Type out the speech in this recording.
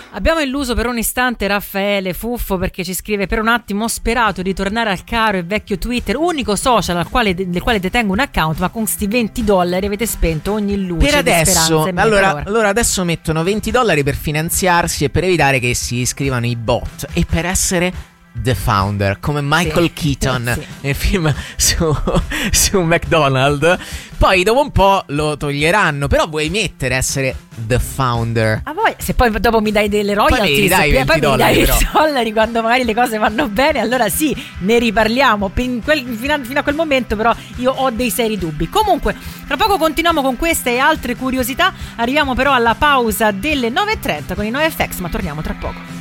Abbiamo illuso per un istante Raffaele Fuffo, perché ci scrive: per un attimo ho sperato di tornare al caro e vecchio Twitter, unico social del quale detengo un account, ma con sti $20 avete spento ogni luce per adesso. di speranza. Allora adesso mettono $20 per finanziarsi e per evitare che si iscrivano i bot e per essere The Founder, come Michael Keaton nel film su McDonald's. Poi dopo un po' lo toglieranno, però vuoi mettere essere The Founder. Ah, poi se poi dopo mi dai delle royalties, poi mi dai poi mi dai però i dollari quando magari le cose vanno bene, allora sì, ne riparliamo. Fino a quel momento però io ho dei seri dubbi. Comunque tra poco continuiamo con queste e altre curiosità. Arriviamo però alla pausa delle 9:30 con i NoFX, ma torniamo tra poco.